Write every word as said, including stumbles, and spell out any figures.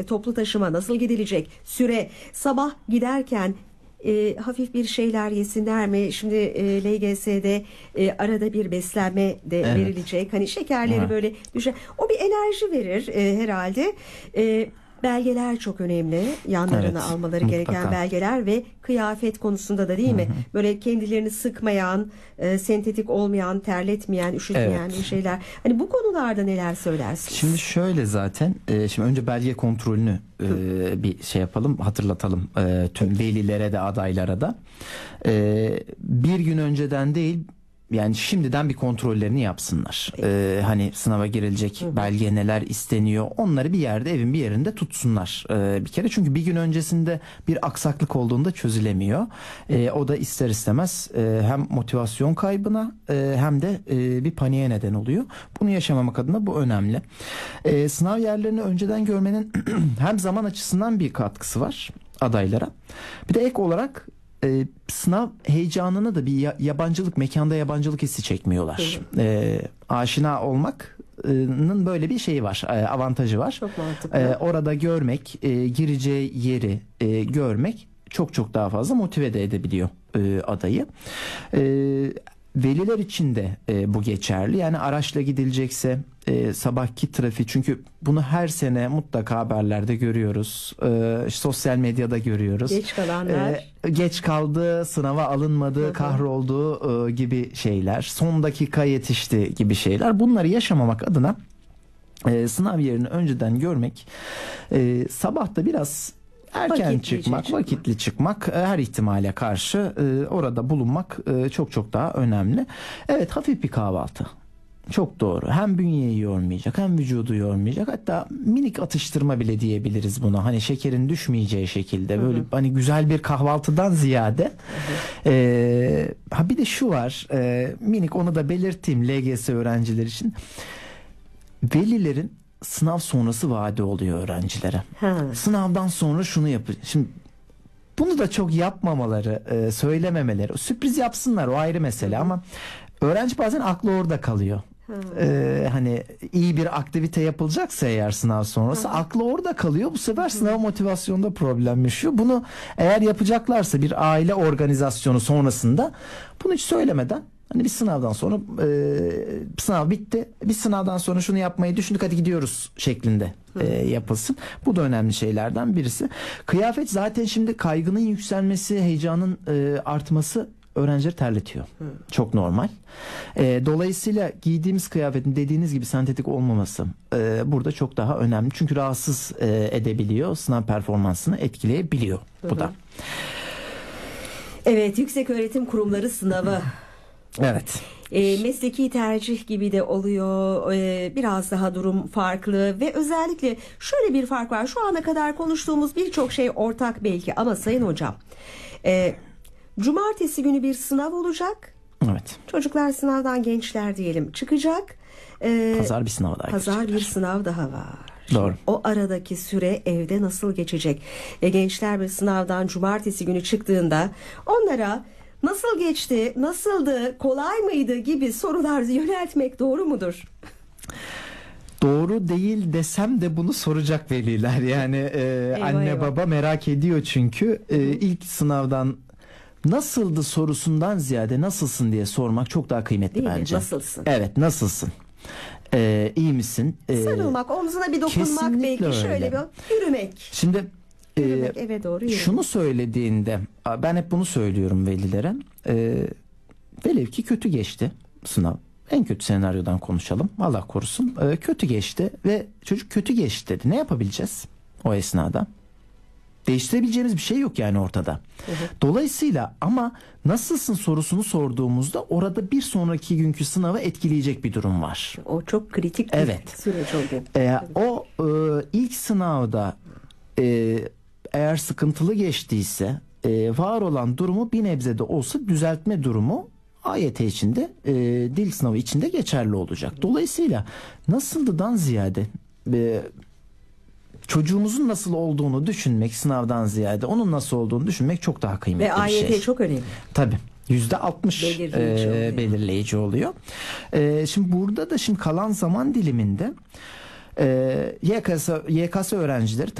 e, toplu taşıma nasıl gidilecek, süre, sabah giderken E, hafif bir şeyler yesinler mi? Şimdi e, L G S'de e, arada bir beslenme de Evet. verilecek. Hani şekerleri Evet. böyle düşer. O bir enerji verir e, herhalde. E, belgeler çok önemli. Yanlarına Evet, almaları mutlaka. gereken belgeler ve kıyafet konusunda da değil mi? Hı hı. Böyle kendilerini sıkmayan, e, sentetik olmayan, terletmeyen, üşütmeyen Evet. bir şeyler. Hani bu konularda neler söylersiniz? Şimdi şöyle zaten e, şimdi önce belge kontrolünü e, bir şey yapalım, hatırlatalım e, tüm velilere de adaylara da. E, bir gün önceden değil, yani şimdiden bir kontrollerini yapsınlar. E, hani sınava girilecek belge neler isteniyor, onları bir yerde, evin bir yerinde tutsunlar e, bir kere. Çünkü bir gün öncesinde bir aksaklık olduğunda çözülemiyor. E, o da ister istemez e, hem motivasyon kaybına e, hem de e, bir paniğe neden oluyor. Bunu yaşamamak adına bu önemli. E, sınav yerlerini önceden görmenin hem zaman açısından bir katkısı var adaylara. Bir de ek olarak e, sınav heyecanını da bir ya- yabancılık, mekanda yabancılık hissi çekmiyorlar. E, aşina olmak'nın böyle bir şeyi var, e, avantajı var. Çok mantıklı. E, orada görmek, e, gireceği yeri e, görmek çok çok daha fazla motive de edebiliyor e, adayı. E, Veliler için de e, bu geçerli. Yani araçla gidilecekse e, sabahki trafik, çünkü bunu her sene mutlaka haberlerde görüyoruz. E, sosyal medyada görüyoruz. Geç kalanlar. E, geç kaldı, sınava alınmadı, Hı hı. kahroldu e, gibi şeyler. Son dakika yetişti gibi şeyler. Bunları yaşamamak adına e, sınav yerini önceden görmek, e, sabah da biraz erken Vakitlice çıkmak, çıkmak. vakitli çıkmak, e, her ihtimale karşı e, orada bulunmak e, çok çok daha önemli. Evet, hafif bir kahvaltı. Çok doğru. Hem bünyeyi yormayacak, hem vücudu yormayacak. Hatta minik atıştırma bile diyebiliriz buna. Hani şekerin düşmeyeceği şekilde, böyle hani güzel bir kahvaltıdan ziyade. E, ha bir de şu var, e, minik, onu da belirteyim L G S öğrenciler için. Velilerin sınav sonrası vaadi oluyor öğrencilere. Ha. Sınavdan sonra şunu yapın. Şimdi bunu da çok yapmamaları, e, söylememeleri. Sürpriz yapsınlar, o ayrı mesele, ama öğrenci bazen aklı orada kalıyor. Ee, hani iyi bir aktivite yapılacaksa eğer sınav sonrası, aklı orada kalıyor. Bu sefer sınav motivasyonunda problem yaşıyor. Bunu eğer yapacaklarsa bir aile organizasyonu sonrasında, bunu hiç söylemeden, hani bir sınavdan sonra e, sınav bitti, bir sınavdan sonra şunu yapmayı düşündük, hadi gidiyoruz şeklinde e, yapılsın. Bu da önemli şeylerden birisi. Kıyafet zaten şimdi kaygının yükselmesi, heyecanın e, artması öğrencileri terletiyor. Hı. Çok normal. E, dolayısıyla giydiğimiz kıyafetin dediğiniz gibi sentetik olmaması e, burada çok daha önemli. Çünkü rahatsız e, edebiliyor, sınav performansını etkileyebiliyor bu Hı hı. da. Evet, yükseköğretim kurumları sınavı. Evet. E, mesleki tercih gibi de oluyor. E, biraz daha durum farklı ve özellikle şöyle bir fark var. Şu ana kadar konuştuğumuz birçok şey ortak belki, ama Sayın Hocam, e, cumartesi günü bir sınav olacak. Evet. Çocuklar sınavdan, gençler diyelim, çıkacak. E, Pazar bir sınav daha Pazar bir girecekler. sınav daha var. Doğru. O aradaki süre evde nasıl geçecek? E, gençler bir sınavdan cumartesi günü çıktığında onlara nasıl geçti, nasıldı, kolay mıydı gibi sorular yöneltmek doğru mudur? Doğru değil desem de bunu soracak veliler. Yani e, Eyvah, anne eyvah. baba merak ediyor çünkü. E, ilk sınavdan nasıldı sorusundan ziyade nasılsın diye sormak çok daha kıymetli Değil mi? bence. Nasılsın? Evet, nasılsın? E, iyi misin? E, Sarılmak, omzuna bir dokunmak, kesinlikle belki öyle. şöyle bir yürümek. Şimdi e, Yürümek, eve doğru yürümek. şunu söylediğinde, ben hep bunu söylüyorum velilere. E, velev ki kötü geçti sınav. En kötü senaryodan konuşalım. Allah korusun. E, kötü geçti ve çocuk kötü geçti dedi. Ne yapabileceğiz o esnada? Değiştirebileceğimiz bir şey yok yani ortada. Hı hı. Dolayısıyla, ama nasılsın sorusunu sorduğumuzda orada bir sonraki günkü sınavı etkileyecek bir durum var. O çok kritik bir Evet. süreç oldu. Ee, o e, ilk sınavda e, eğer sıkıntılı geçtiyse e, var olan durumu bir nebze de olsa düzeltme durumu A Y T içinde, e, dil sınavı içinde geçerli olacak. Dolayısıyla nasıldıdan ziyade e, çocuğumuzun nasıl olduğunu düşünmek, sınavdan ziyade onun nasıl olduğunu düşünmek çok daha kıymetli Ve bir A Y T şey. çok önemli. Tabii. yüzde altmış Belirleyici e, oluyor. belirleyici oluyor. E, şimdi burada da şimdi kalan zaman diliminde e, Y K S, Y K S öğrencileri